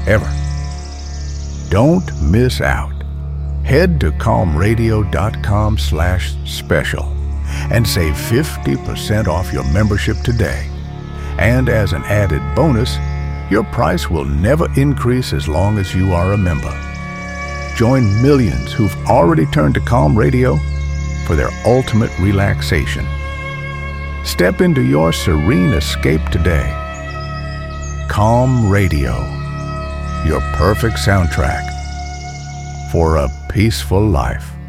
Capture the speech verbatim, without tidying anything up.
ever. Don't miss out. Head to calm radio dot com slash special and save fifty percent off your membership today. And as an added bonus, your price will never increase as long as you are a member. Join millions who've already turned to Calm Radio for their ultimate relaxation. Step into your serene escape today. Calm Radio, your perfect soundtrack for a peaceful life.